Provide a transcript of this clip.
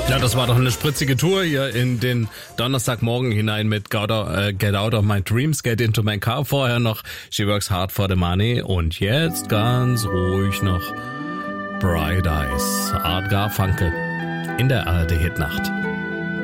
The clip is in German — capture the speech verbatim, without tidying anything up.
Ja, das war doch eine spritzige Tour hier in den Donnerstagmorgen hinein mit Get Out, äh, Get Out of My Dreams, Get Into My Car, vorher noch She Works Hard for the Money und jetzt ganz ruhig noch Bright Eyes, Art Garfunkel in der A R D Hitnacht.